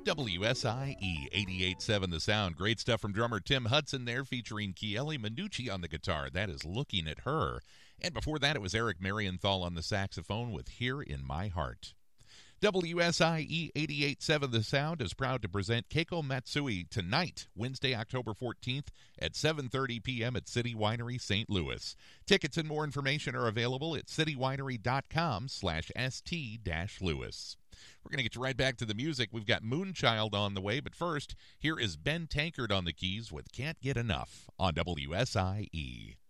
WSIE 88.7 The Sound. Great stuff from drummer Tim Hudson there, featuring Chieli Minucci on the guitar. That is Looking at Her. And before that, it was Eric Marienthal on the saxophone with Here in My Heart. WSIE 88.7 The Sound is proud to present Keiko Matsui tonight, Wednesday, October 14th at 7:30 p.m. at City Winery, St. Louis. Tickets and more information are available at citywinery.com/st-louis. We're going to get you right back to the music. We've got Moonchild on the way, but first, here is Ben Tankard on the keys with Can't Get Enough on WSIE.